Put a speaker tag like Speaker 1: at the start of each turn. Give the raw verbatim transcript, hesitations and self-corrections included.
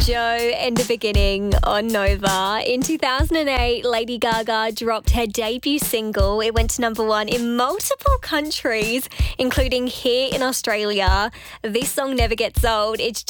Speaker 1: Joe and the Beginning on Nova. In two thousand eight, Lady Gaga dropped her debut single. It went to number one in multiple countries, including here in Australia. This song never gets old. It's